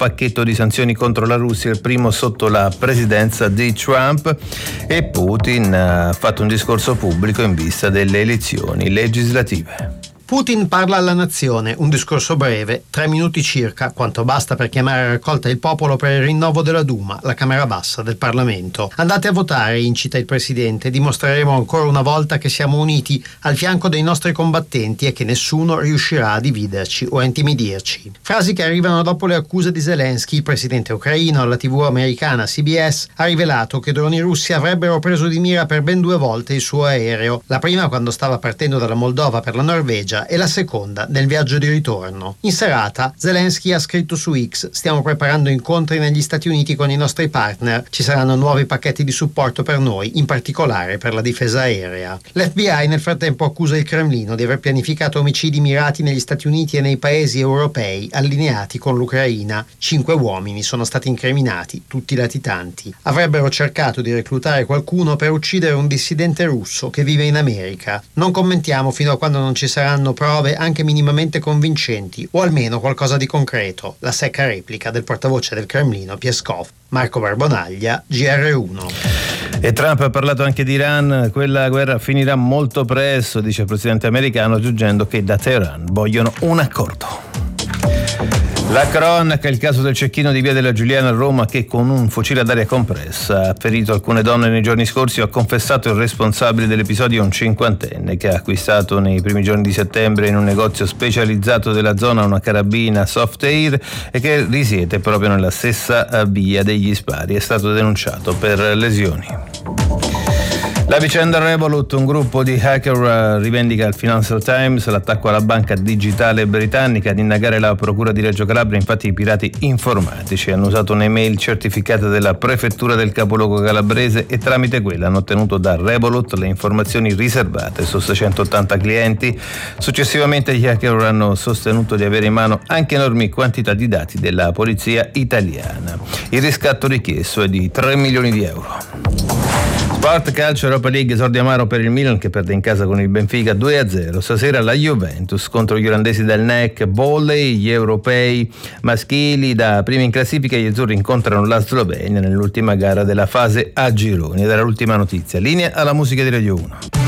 pacchetto di sanzioni contro la Russia, il primo sotto la presidenza di Trump, e Putin ha fatto un discorso pubblico in vista delle elezioni legislative. Putin parla alla nazione, un discorso breve, 3 minuti circa, quanto basta per chiamare a raccolta il popolo per il rinnovo della Duma, la Camera Bassa del Parlamento. Andate a votare, incita il presidente, dimostreremo ancora una volta che siamo uniti al fianco dei nostri combattenti e che nessuno riuscirà a dividerci o a intimidirci. Frasi che arrivano dopo le accuse di Zelensky. Il presidente ucraino alla TV americana CBS ha rivelato che droni russi avrebbero preso di mira per ben 2 volte il suo aereo, la prima quando stava partendo dalla Moldova per la Norvegia e la seconda nel viaggio di ritorno. In serata Zelensky ha scritto su X: stiamo preparando incontri negli Stati Uniti con i nostri partner, ci saranno nuovi pacchetti di supporto per noi, in particolare per la difesa aerea. L'FBI nel frattempo accusa il Cremlino di aver pianificato omicidi mirati negli Stati Uniti e nei paesi europei allineati con l'Ucraina. 5 uomini sono stati incriminati, tutti latitanti. Avrebbero cercato di reclutare qualcuno per uccidere un dissidente russo che vive in America. Non commentiamo fino a quando non ci saranno prove anche minimamente convincenti, o almeno qualcosa di concreto. La secca replica del portavoce del Cremlino Peskov. Marco Barbonaglia, GR1. E Trump ha parlato anche di Iran. Quella guerra finirà molto presto, dice il presidente americano, aggiungendo che da Teheran vogliono un accordo. La cronaca, il caso del cecchino di Via della Giuliana a Roma che con un fucile ad aria compressa ha ferito alcune donne nei giorni scorsi. Ha confessato il responsabile dell'episodio, un 50enne che ha acquistato nei primi giorni di settembre in un negozio specializzato della zona una carabina soft air e che risiede proprio nella stessa via degli spari. È stato denunciato per lesioni. La vicenda Revolut, un gruppo di hacker rivendica al Financial Times l'attacco alla banca digitale britannica. Ad indagare la procura di Reggio Calabria, infatti, i pirati informatici hanno usato un'email certificata della prefettura del capoluogo calabrese e tramite quella hanno ottenuto da Revolut le informazioni riservate su 680 clienti. Successivamente gli hacker hanno sostenuto di avere in mano anche enormi quantità di dati della polizia italiana. Il riscatto richiesto è di 3 milioni di euro. Sport, calcio, Europa League, esordio amaro per il Milan che perde in casa con il Benfica 2-0. Stasera la Juventus contro gli olandesi del NEC Volley. Gli europei maschili da primi in classifica, gli azzurri incontrano la Slovenia nell'ultima gara della fase a gironi. Ed era l'ultima notizia. Linea alla musica di Radio 1.